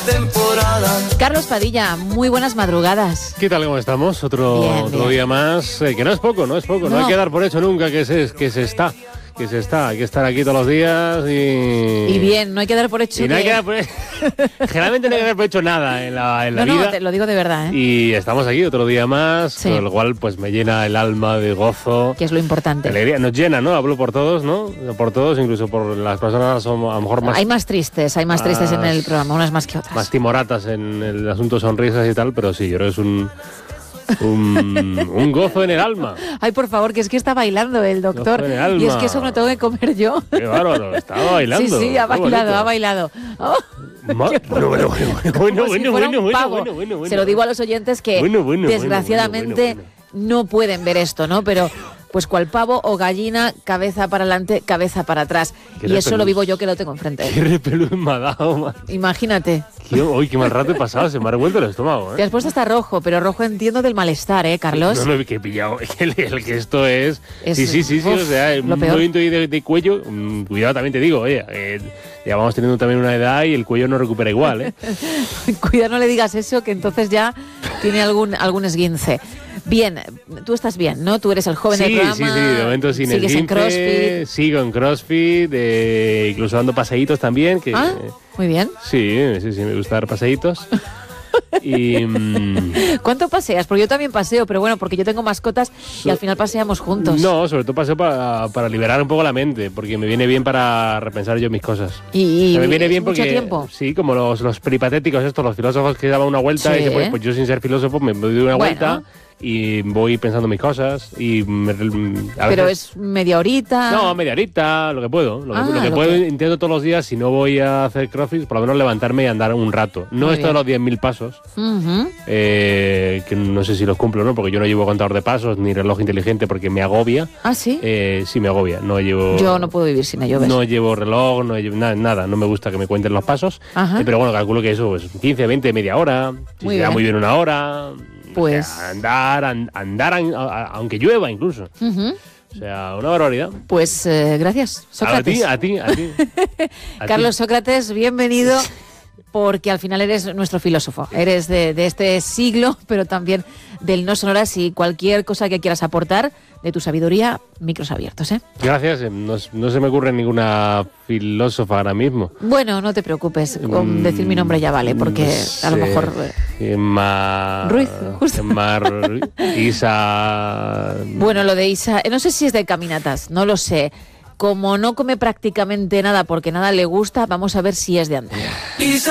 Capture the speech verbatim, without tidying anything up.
temporada. Carlos Padilla, muy buenas madrugadas. ¿Qué tal? ¿Cómo estamos? Otro, Bien, otro bien. día más, eh, que no es poco, no es poco, no. No. hay que dar por hecho nunca que se, que se está, que se está, hay que estar aquí todos los días y... Y bien, no hay que dar por hecho Y no hay que- que dar por... Generalmente no hay que dar por hecho nada en la, en la No, vida. no, te lo digo de verdad, ¿eh? Y estamos aquí otro día más, Sí. con lo cual pues me llena el alma de gozo, Que es lo de importante. alegría. Nos llena, ¿no? Hablo por todos, ¿no? Por todos, incluso por las personas somos a lo mejor más... Hay más tristes, hay más tristes en el más- programa, unas más que otras. más timoratas en el asunto sonrisas y tal, pero sí, yo creo que es un, un, un gozo en el alma. Ay, por favor, que es que está bailando el doctor. Gozo en el alma. Y es que eso me lo tengo que comer yo. Qué bárbaro, estaba bailando. Sí, sí, ha qué bailado, bonito. ha bailado. Oh, Ma- bueno, bueno, bueno, bueno, como bueno, si bueno, fuera bueno, un bueno, pavo. bueno, bueno, bueno. Se lo digo a los oyentes que Bueno, bueno, bueno, desgraciadamente bueno, bueno, no pueden ver esto, ¿no? Pero pues cual pavo o gallina, cabeza para adelante, cabeza para atrás. Qué Y eso lo repelús. vivo yo que lo tengo enfrente. Qué repelús me ha dado, man. Imagínate. Qué, uy, qué mal rato he pasado, se me ha revuelto el estómago, Te ¿eh? has puesto hasta rojo, pero rojo entiendo del malestar, ¿eh, Carlos? No, no, que he pillado, el, el que esto es... Es- sí, sí, sí, sí, uf, o sea, lo un peor. movimiento ahí de, de cuello, mm, cuidado también te digo, oye, eh, ya vamos teniendo también una edad y el cuello no recupera igual, ¿eh? Cuidado, no le digas eso, que entonces ya tiene algún, algún esguince. Bien, tú estás bien, ¿no? Tú eres el joven Sí, del programa. sí, sí, de momento sin Sigues en esguince, CrossFit. sigo en CrossFit, eh, incluso dando paseitos también, que... Ah, eh, muy bien. sí, sí, sí, me gusta dar paseitos. Y... mm, ¿Cuánto paseas? Porque yo también paseo, pero bueno, porque yo tengo mascotas y al final paseamos juntos. no, sobre todo paseo para, para liberar un poco la mente, porque me viene bien para repensar yo mis cosas. Y, O sea, me viene es bien mucho porque, tiempo. sí, como los, los peripatéticos estos, los filósofos que daban una vuelta Sí. y después, pues yo sin ser filósofo me doy una Bueno. vuelta y voy pensando mis cosas y me- a Pero veces- es media horita. No, media horita, lo que puedo. Lo que, Ah, lo que lo puedo, que- intento todos los días, si no voy a hacer CrossFit, por lo menos levantarme y andar un rato. No Muy esto de bien. los diez mil pasos, Ujú. eh, que no sé si los cumplo o no, porque yo no llevo contador de pasos ni reloj inteligente porque me agobia. Ah, sí. Eh, sí, me agobia. No llevo... Yo no puedo vivir sin ello, ¿ves? No llevo reloj, no llevo nada, nada, no me gusta que me cuenten los pasos. Ajá. Eh, pero bueno, calculo que eso, pues quince, veinte, media hora. Si Muy se da bien. muy bien una hora. Pues- O sea, andar, an- andar, an- a- a- aunque llueva incluso. Ujú. O sea, una barbaridad. Pues eh, gracias, Sócrates. A ti, a ti, a ti. A ti. Carlos Sócrates, bienvenido, porque al final eres nuestro filósofo. Eres de, de este siglo, pero también del no sonoras y cualquier cosa que quieras aportar de tu sabiduría, micros abiertos, ¿eh? Gracias, eh, no, no se me ocurre ninguna filósofa ahora mismo. Bueno, no te preocupes, con Mm, decir mi nombre ya vale, porque no a lo sé. mejor... eh, Emma... Ruiz, justo. Emma Ruiz, Isa... Bueno, lo de Isa, eh, no sé si es de caminatas, no lo sé. Como no come prácticamente nada porque nada le gusta, vamos a ver si es de Andrea. Isa